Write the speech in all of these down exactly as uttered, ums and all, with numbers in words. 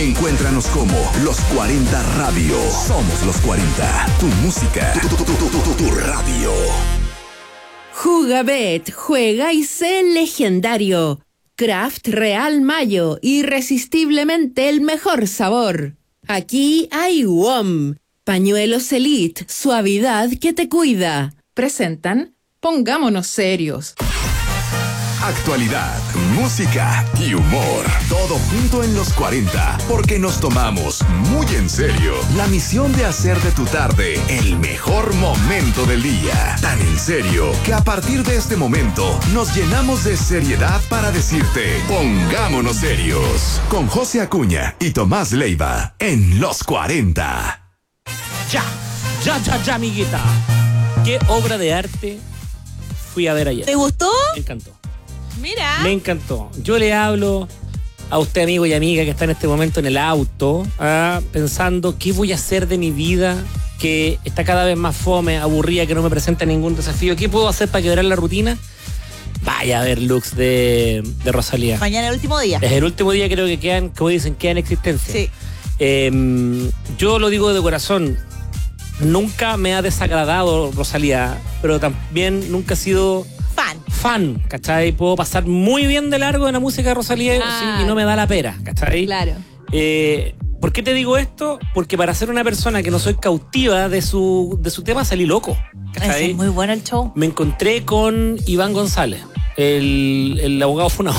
Encuéntranos como Los cuarenta Radio. Somos Los cuarenta. Tu música, tu, tu, tu, tu, tu, tu radio. Jugabet, juega y sé legendario. Kraft Real Mayo, irresistiblemente el mejor sabor. Aquí hay W O M, pañuelos Elite, suavidad que te cuida. Presentan Pongámonos Serios. Actualidad, música y humor. Todo junto en Los cuarenta, porque nos tomamos muy en serio la misión de hacer de tu tarde el mejor momento del día. Tan en serio que a partir de este momento nos llenamos de seriedad para decirte Pongámonos Serios. Con José Acuña y Tomás Leiva en Los cuarenta. Ya, ya, ya, ya, amiguita. ¿Qué obra de arte fui a ver ayer? ¿Te gustó? Me encantó. Mira. Me encantó. Yo le hablo a usted, amigo y amiga, que está en este momento en el auto, ah, pensando qué voy a hacer de mi vida, que está cada vez más fome, aburrida, que no me presenta ningún desafío. ¿Qué puedo hacer para quebrar la rutina? Vaya a ver looks de, de Rosalía. Mañana el último día. Es el último día, creo que quedan, como dicen, queda en existencia. Sí. Eh, yo lo digo de corazón. Nunca me ha desagradado Rosalía, pero también nunca he sido fan. Fan, ¿cachai? Puedo pasar muy bien de largo en la música de Rosalía ah, sí, y no me da la pera, ¿cachai? Claro. Eh, ¿Por qué te digo esto? Porque para ser una persona que no soy cautiva de su, de su tema salí loco, ¿cachai? Es muy bueno el show. Me encontré con Iván González, el, el abogado funado.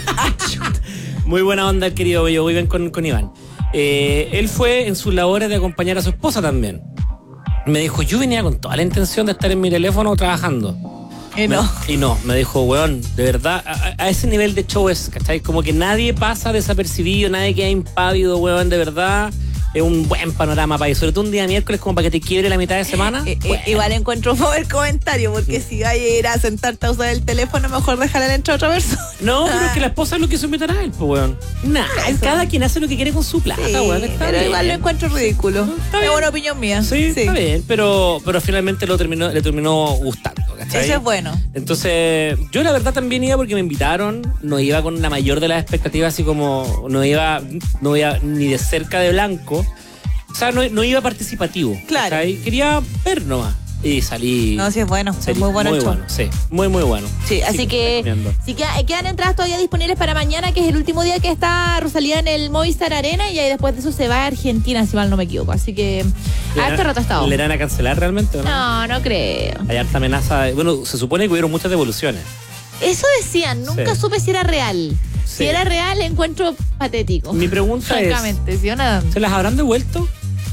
Muy buena onda el querido Bello, muy bien con, con Iván. Eh, él fue en sus labores de acompañar a su esposa también. Me dijo, yo venía con toda la intención de estar en mi teléfono trabajando. Y no. Me, y no, me dijo, weón, de verdad, a, a ese nivel de show es, ¿cachai? Como que nadie pasa desapercibido, nadie queda impávido, weón, de verdad. Es un buen panorama para ir, sobre todo un día miércoles como para que te quiebre la mitad de semana. Eh, bueno. eh, igual encuentro un el comentario, porque si vas a ir a sentarte a usar el teléfono, mejor déjale entrar a otra persona. No, pero es que la esposa lo quiso invitar a él, pues, weón. Nah, cada quien hace lo que quiere con su plata, sí, weón. Está pero bien. igual lo encuentro ridículo. Está Es bien. una opinión mía. Sí, sí. está bien, pero, pero finalmente lo terminó, le terminó gustando, ¿cachai? Eso es bueno. Entonces, yo la verdad también iba porque me invitaron, no iba con la mayor de las expectativas, así como no iba, no iba ni de cerca de blanco. O sea, no, no iba participativo. Claro. ¿cachai? Quería ver nomás. Y salí. No, sí es bueno. salí Es muy bueno muy el show. bueno, sí. Muy, muy bueno. Sí, así Sí, que recomiendo. sí queda- quedan entradas todavía disponibles para mañana, que es el último día que está Rosalía en el Movistar Arena, y ahí después de eso se va a Argentina, si mal no me equivoco. Así que ¿Le harto irán- rato ha estado. ¿Le irán a cancelar realmente o no? No, no creo. Hay harta amenaza. de- Bueno, se supone que hubieron muchas devoluciones. Eso decían, nunca Sí. supe si era real. Sí. Si era real, encuentro patético. Mi pregunta es, Francamente, ¿sí o nada? ¿se las habrán devuelto?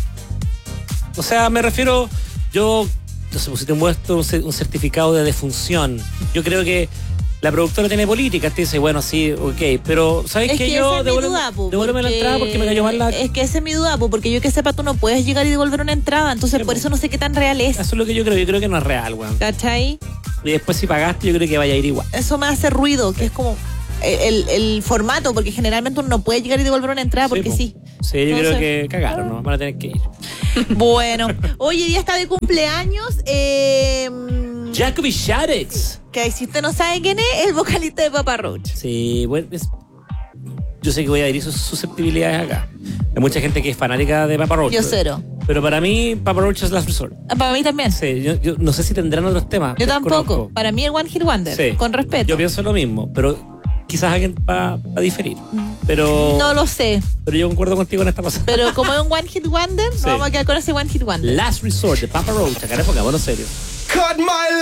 O sea, me refiero, yo, no sé, si te muestro un, ce- un certificado de defunción, yo creo que la productora tiene políticas, te dice, bueno, sí, ok, pero ¿sabes Es qué? que Yo esa es mi devuélveme, duda, po, devuélveme la porque- entrada porque me cayó mal la... Es que esa es mi duda, po, porque yo que sepa, tú no puedes llegar y devolver una entrada, entonces Sí, por po. eso no sé qué tan real es. Eso es lo que yo creo, yo creo que no es real, weón. ¿Cachai? Y después si pagaste, yo creo que vaya a ir igual. Eso me hace ruido, que es como el, el formato, porque generalmente uno no puede llegar y devolver una entrada porque po. sí. Sí, yo Entonces- creo que cagaron, ¿no? Van a tener que ir. Bueno, hoy día está de cumpleaños. Eh, Jacoby Shaddix. que si usted no sabe quién es, el vocalista de Papa Roach. Sí, bueno, es- yo sé que voy a herir sus susceptibilidades acá. Hay mucha gente que es fanática de Papa Roach. Yo cero. Pero para mí, Papa Roach es Last Resort. Ah, para mí también. Sí, yo, yo no sé si tendrán otros temas. Yo tampoco. desconozco. Para mí el One Hit Wonder. Sí. Con respeto. Yo pienso lo mismo, pero quizás alguien va a diferir. Pero, No lo sé. pero yo concuerdo contigo en esta pasada. Pero como es un One Hit Wonder, Sí. vamos a quedar con ese One Hit Wonder. Last Resort de Papa Roach, acá en época, bueno, serio. Cut my